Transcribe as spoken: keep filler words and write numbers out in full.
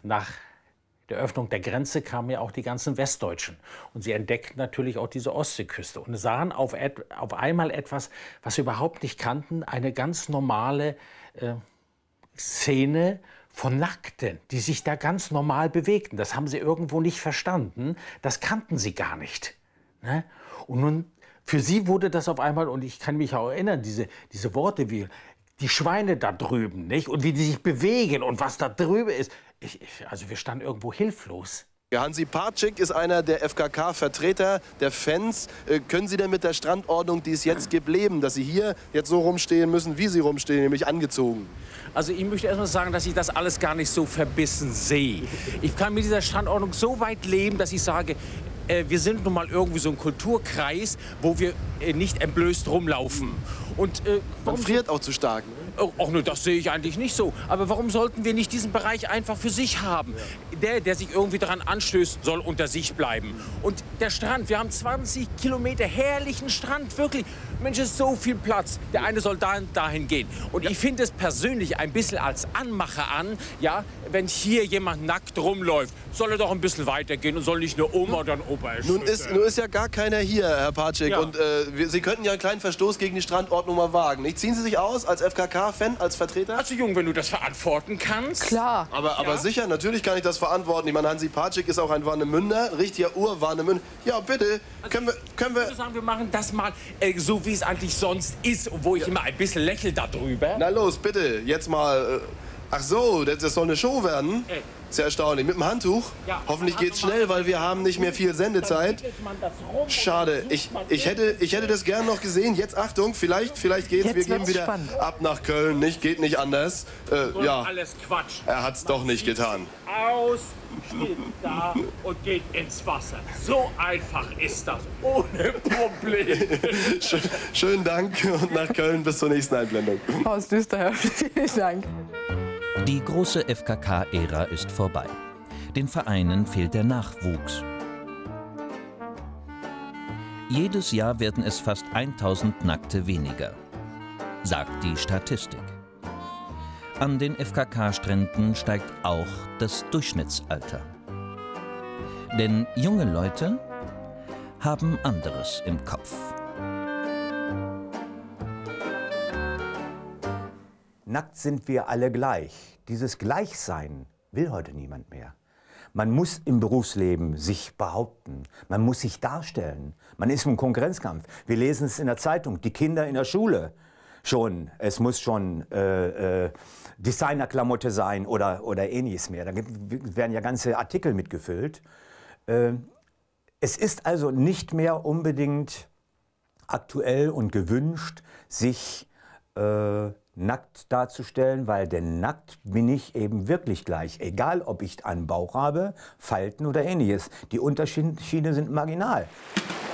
nach der Öffnung der Grenze kamen ja auch die ganzen Westdeutschen. Und sie entdeckten natürlich auch diese Ostseeküste und sahen auf, auf einmal etwas, was sie überhaupt nicht kannten, eine ganz normale äh, Szene von Nackten, die sich da ganz normal bewegten. Das haben sie irgendwo nicht verstanden, das kannten sie gar nicht. Ne? Und nun, für sie wurde das auf einmal, und ich kann mich auch erinnern, diese, diese Worte wie die Schweine da drüben, nicht? Und wie die sich bewegen und was da drüben ist. Ich, ich, also wir standen irgendwo hilflos. Hansi Parcik ist einer der F K K-Vertreter, der Fans. Äh, können Sie denn mit der Strandordnung, die es jetzt gibt, leben, dass Sie hier jetzt so rumstehen müssen, wie Sie rumstehen, nämlich angezogen? Also ich möchte erst mal sagen, dass ich das alles gar nicht so verbissen sehe. Ich kann mit dieser Strandordnung so weit leben, dass ich sage, äh, wir sind nun mal irgendwie so ein Kulturkreis, wo wir äh, nicht entblößt rumlaufen. Und, äh, Man friert auch zu stark. Ne? Ach ne, das sehe ich eigentlich nicht so. Aber warum sollten wir nicht diesen Bereich einfach für sich haben? Der, der sich irgendwie daran anstößt, soll unter sich bleiben. Und der Strand, wir haben zwanzig Kilometer herrlichen Strand, wirklich. Mensch, ist so viel Platz. Der eine soll dahin, dahin gehen. Und ich finde es persönlich ein bisschen als Anmache an, ja, wenn hier jemand nackt rumläuft, soll er doch ein bisschen weitergehen und soll nicht nur Oma oder ein Opa erschüttern. Nun ist, nun ist ja gar keiner hier, Herr Parcik. Ja. Und äh, wir, Sie könnten ja einen kleinen Verstoß gegen die Strandordnung mal wagen. Nicht? Ziehen Sie sich aus als F K K-Fan, als Vertreter? Also Jung, wenn du das verantworten kannst. Klar. Aber, aber Ja. sicher, natürlich kann ich das verantworten. Ich meine, Hansi Parcik ist auch ein Warnemünder, richtiger Ur-Warnemünder. Ja, bitte, können wir... Können wir Ich würde sagen, wir machen das mal äh, so, wie es eigentlich sonst ist, wo ich immer ein bisschen lächle darüber. Na los, bitte, jetzt mal... Äh, ach so, das, das soll eine Show werden? Ey. Sehr erstaunlich. Mit dem Handtuch? Ja, Hoffentlich also geht's schnell, weil wir haben nicht mehr viel Sendezeit. Schade, ich, ich, hätte, ich hätte das gern noch gesehen. Jetzt Achtung, vielleicht, vielleicht geht's. Jetzt wir gehen wird's wieder spannend. ab nach Köln. Nicht, geht nicht anders. Äh, ja, Alles Quatsch. er hat's doch nicht getan. Aus, steht da und geht ins Wasser. So einfach ist das, ohne Problem. Schön, schönen Dank und nach Köln bis zur nächsten Einblendung. Aus Düsterher. Vielen Dank. Die große F K K-Ära ist vorbei. Den Vereinen fehlt der Nachwuchs. Jedes Jahr werden es fast tausend Nackte weniger, sagt die Statistik. An den F K K-Stränden steigt auch das Durchschnittsalter. Denn junge Leute haben anderes im Kopf. Nackt sind wir alle gleich. Dieses Gleichsein will heute niemand mehr. Man muss im Berufsleben sich behaupten. Man muss sich darstellen. Man ist im Konkurrenzkampf. Wir lesen es in der Zeitung. Die Kinder in der Schule schon. Es muss schon äh, äh, Designerklamotte sein oder, oder ähnliches mehr. Da gibt, werden ja ganze Artikel mitgefüllt. Äh, es ist also nicht mehr unbedingt aktuell und gewünscht, sich äh, nackt darzustellen, weil denn nackt bin ich eben wirklich gleich. Egal, ob ich einen Bauch habe, Falten oder ähnliches. Die Unterschiede sind marginal.